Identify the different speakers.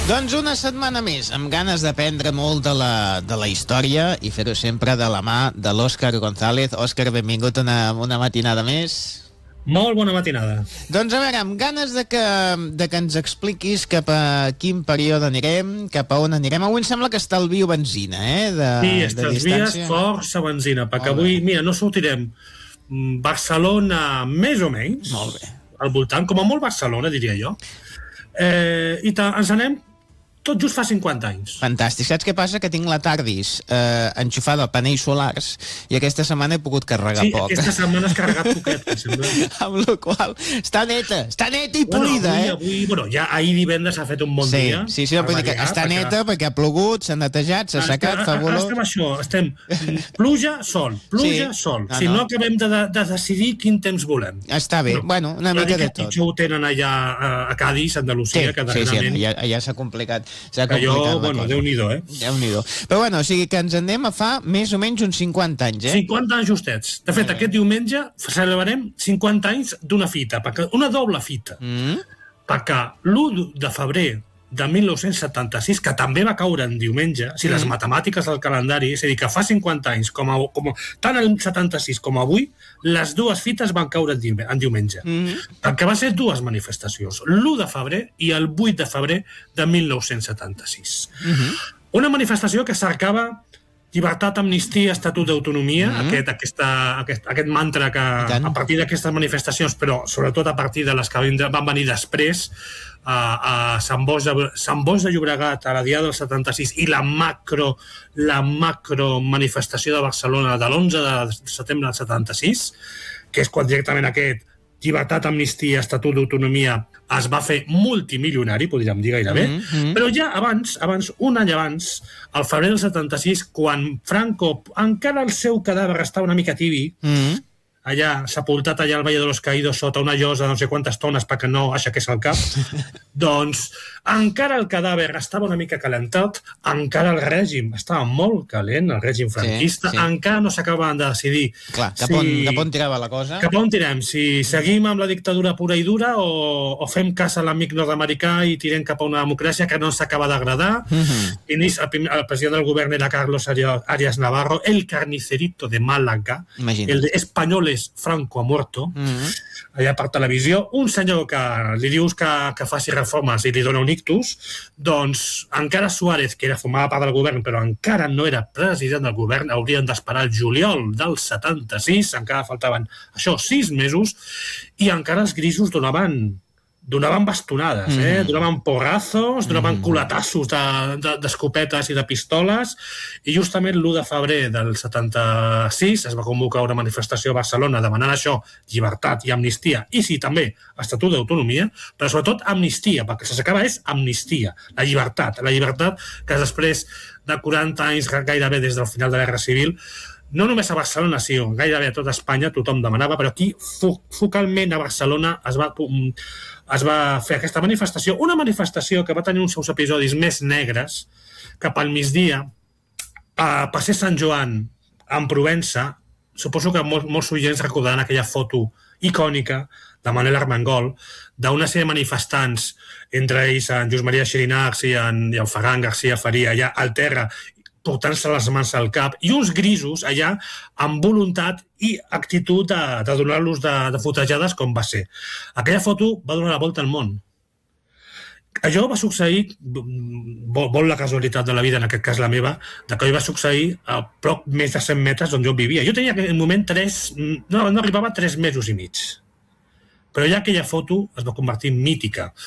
Speaker 1: Doncs una setmana més, amb ganes d'aprendre molt de la història i fer-ho sempre de la mà de l'Òscar González. Òscar, benvingut una matinada més.
Speaker 2: Molt bona matinada.
Speaker 1: Doncs a veure, amb ganes de que ens expliquis cap a quin període anirem, cap a on anirem. Avui em sembla que estalvio benzina,
Speaker 2: Sí, estalvies força benzina, perquè avui, mira, no sortirem Barcelona més o menys,
Speaker 1: molt bé,
Speaker 2: al voltant, com a molt Barcelona, diria jo, i ens anem tot just fa 50 anys.
Speaker 1: Fantàstic. Saps què passa? Que tinc la Tardis enxufada a panells solars i aquesta setmana he pogut carregar poc.
Speaker 2: Sí, aquesta setmana has carregat poquet, em sembla.
Speaker 1: Amb la qual està neta i polida,
Speaker 2: avui, ja ahir divendres ha fet un bon dia.
Speaker 1: Sí, està neta perquè ha plogut, s'ha netejat, s'ha secat, fabulós.
Speaker 2: Estem pluja, sol. Si no acabem de decidir quin temps volem.
Speaker 1: Està bé, bueno, una mica de tot.
Speaker 2: Pitjor ho tenen allà a Cádiz, Andalusia, que darrerament...
Speaker 1: Sí, allà s'ha complicat.
Speaker 2: Déu-n'hi-do,
Speaker 1: Déu-n'hi-do. Però bueno, o sigui que ens anem a fa més o menys uns 50 anys,
Speaker 2: 50 anys justets. De fet, aquest diumenge celebrarem 50 anys d'una fita, una doble fita. Perquè l'1 de febrer de 1976, que també va caure en diumenge, si les matemàtiques del calendari, és a dir, que fa 50 anys, tant el 76 com avui, les dues fites van caure en diumenge. Perquè van ser dues manifestacions, l'1 de febrer i el 8 de febrer de 1976. Una manifestació que cercava llibertat, amnistia, estatut d'autonomia, aquest mantra que a partir d'aquestes manifestacions, però sobretot a partir de les que van venir després, a Sant Boi de Llobregat a la Diada del 76 i la macro manifestació de Barcelona de l'11 de setembre del 76, que és quan directament aquest llibertat, amnistia, estatut d'autonomia es va fer multimilionari, podríem dir gairebé, però ja abans, un any abans, al febrer del 76, quan Franco, encara el seu cadàver estava una mica tibi, allà, sepultat allà al Valle de los Caídos sota una llosa de no sé quantes tones perquè no aixequés el cap, doncs encara el cadàver estava una mica calentat, encara el règim estava molt calent, el règim franquista, encara no s'acabaven de decidir
Speaker 1: cap on tirava la cosa.
Speaker 2: Cap on tirem, si seguim amb la dictadura pura i dura o fem cas a l'amic nord-americà i tirem cap a una democràcia que no s'acaba d'agradar. El president del govern era Carlos Arias Navarro, el carnicerito de Málaga, el de Españoles Franco ha muerto, allà per televisió, un senyor que li dius que faci reformes i li dona un ictus, doncs encara Suárez, que formava part del govern però encara no era president del govern, haurien d'esperar el juliol del 76, encara faltaven 6 mesos, i encara els grisos donaven bastonades, donaven porrazos, donaven culatassos d'escopetes i de pistoles, i justament l'1 de febrer del 76 es va convocar una manifestació a Barcelona demanant això, llibertat i amnistia, i sí, també, estatut d'autonomia, però sobretot amnistia, perquè el que s'acaba és amnistia, la llibertat que després de 40 anys gairebé des del final de la Guerra Civil, no només a Barcelona, sinó gairebé a tota Espanya, tothom demanava, però aquí, focalment a Barcelona, es va fer aquesta manifestació, una manifestació que va tenir uns seus episodis més negres, cap al migdia, a Passeig Sant Joan, en Provença. Suposo que molts oients recordaran aquella foto icònica de Manel Armengol, d'una sèrie de manifestants, entre ells en Lluís Maria Xirinacs i el Ferran García Faria, allà al terra, portant-se les mans al cap, i uns grisos allà amb voluntat i actitud de donar-los de fotejades com va ser. Aquella foto va donar la volta al món. Allò va succeir, vol la casualitat de la vida, en aquest cas la meva, que va succeir a prop més de 100 metres d'on jo vivia. Jo tenia en aquell moment no arribava a 3 mesos i mig. Però ja aquella foto es va convertir en mítica.